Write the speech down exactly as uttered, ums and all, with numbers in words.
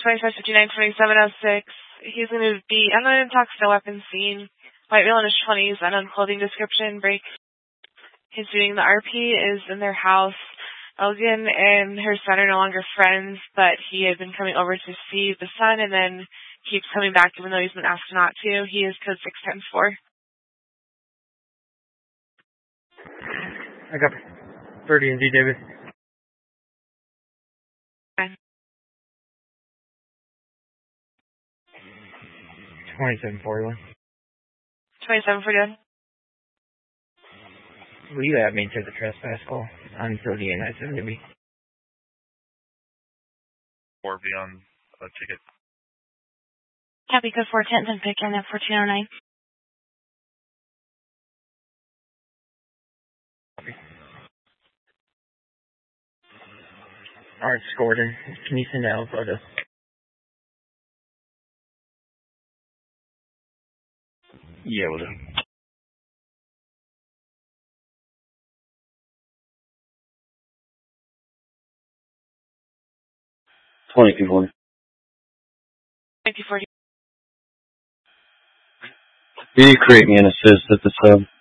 twenty-five fifty-nine twenty-seven oh six. He's going to be on an intoxicated weapons scene. White male in his twenties, unknown clothing description. Break. He's doing the R P is in their house. Elgin and her son are no longer friends, but he had been coming over to see the son and then keeps coming back even though he's been asked not to. He is code six times four. I got thirty in D, David. Okay. twenty-seven forty-one. twenty-seven forty-one. Will you add me to the trespass call? I'm thirty-eight nine seventy. four be on a ticket. Copy code four ten and pick in at fourteen oh nine. Alright, Gordon. Can you send out a photo? Yeah, we'll do. twenty-two forty. twenty-two forty. Will you create me an assist at the sub?